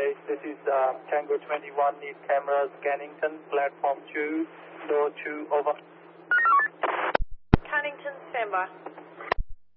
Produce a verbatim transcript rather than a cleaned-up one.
base. This is uh, Tango twenty-one, need cameras, Cannington, platform two, door two, over. Cannington, standby.